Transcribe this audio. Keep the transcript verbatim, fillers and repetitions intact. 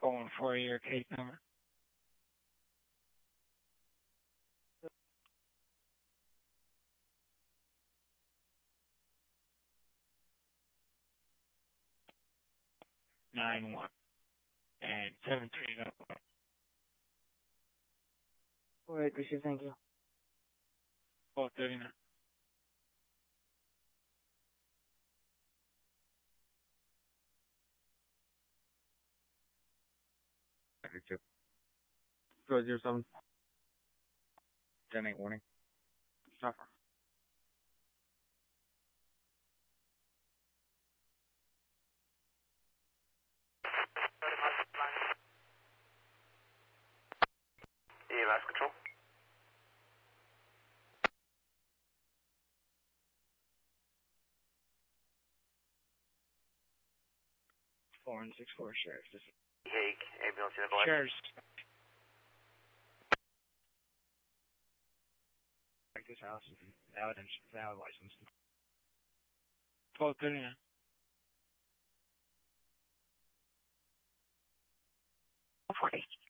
Going for your case number. Nine one and seven three zero. All right, receive. Thank you. Four thirty nine. Two. Zero zero seven. Ten eight warning. Suffer. E M S control. Four and six four sheriff. This is Hague ambulance unit below. sheriff's. Like this house. Valid and valid license. Twelve thirty nine. Okay.